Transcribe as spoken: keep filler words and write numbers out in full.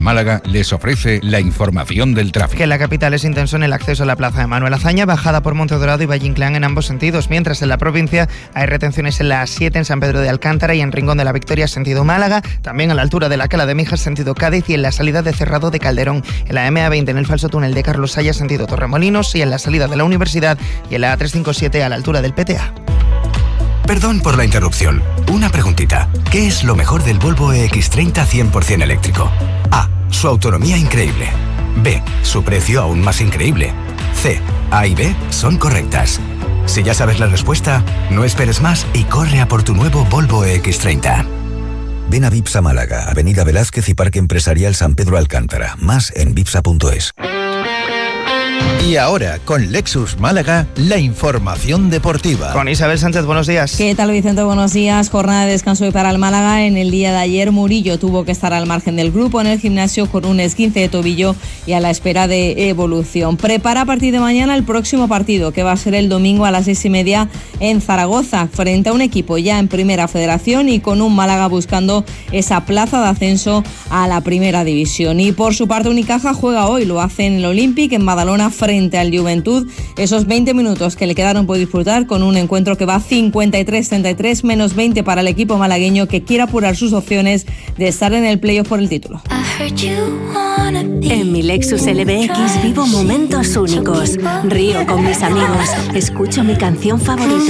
Málaga les ofrece la información del tráfico. Que en la capital es intenso en el acceso a la plaza de Manuel Azaña, bajada por Monte Dorado y Valle Inclán en ambos sentidos, mientras en la provincia hay retenciones en la A siete en San Pedro de Alcántara y en Rincón de la Victoria sentido Málaga, también a la altura de la Cala de Mijas sentido Cádiz y en la salida de Cerrado de Calderón, en la M A veinte en el falso túnel de Carlos Saya sentido Torremolinos y en la salida de la Universidad y en la A trescientos cincuenta y siete a la altura del P T A. Perdón por la interrupción. Una preguntita. ¿Qué es lo mejor del Volvo E X treinta cien por ciento eléctrico? A. Su autonomía increíble. B. Su precio aún más increíble. C. A y B son correctas. Si ya sabes la respuesta, no esperes más y corre a por tu nuevo Volvo E X treinta. Ven a Vipsa Málaga, Avenida Velázquez y Parque Empresarial San Pedro Alcántara. Más en vipsa punto es. Y ahora, con Lexus Málaga, la información deportiva. Con Isabel Sánchez, buenos días. ¿Qué tal, Vicente? Buenos días. Jornada de descanso hoy para el Málaga. En el día de ayer, Murillo tuvo que estar al margen del grupo en el gimnasio con un esguince de tobillo y a la espera de evolución. Prepara a partir de mañana el próximo partido, que va a ser el domingo a las seis y media en Zaragoza, frente a un equipo ya en Primera Federación y con un Málaga buscando esa plaza de ascenso a la Primera División. Y por su parte, Unicaja juega hoy, lo hace en el Olímpic, en Badalona, frente al Juventud. Esos veinte minutos que le quedaron por disfrutar con un encuentro que va cincuenta y tres treinta y tres, menos veinte para el equipo malagueño, que quiere apurar sus opciones de estar en el playoff por el título. En mi Lexus L B X vivo momentos únicos. Río con mis amigos, escucho mi canción favorita